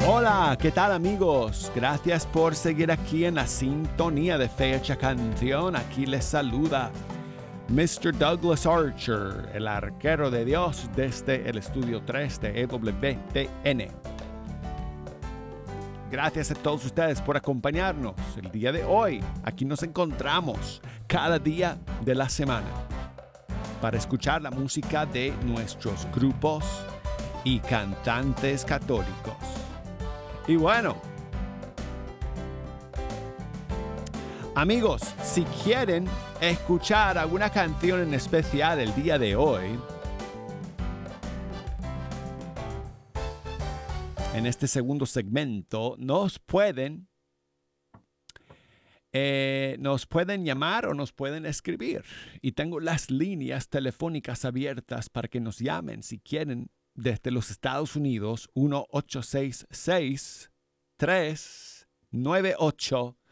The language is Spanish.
Hola, ¿qué tal amigos? Gracias por seguir aquí en la sintonía de Fecha Canción. Aquí les saluda Mr. Douglas Archer, el arquero de Dios desde el estudio 3 de EWTN. Gracias a todos ustedes por acompañarnos el día de hoy. Aquí nos encontramos cada día de la semana para escuchar la música de nuestros grupos y cantantes católicos. Y bueno, amigos, si quieren escuchar alguna canción en especial el día de hoy, en este segundo segmento, nos pueden llamar o nos pueden escribir. Y tengo las líneas telefónicas abiertas para que nos llamen si quieren desde los Estados Unidos, 1-866-398-5870.